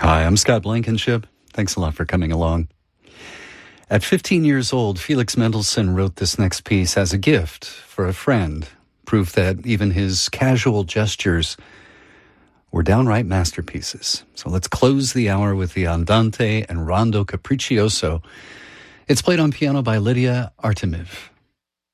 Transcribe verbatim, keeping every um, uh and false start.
Hi, I'm Scott Blankenship. Thanks a lot for coming along. At fifteen years old, Felix Mendelssohn wrote this next piece as a gift for a friend, proof that even his casual gestures were downright masterpieces. So let's close the hour with the Andante and Rondo Capriccioso. It's played on piano by Lydia Artemiv.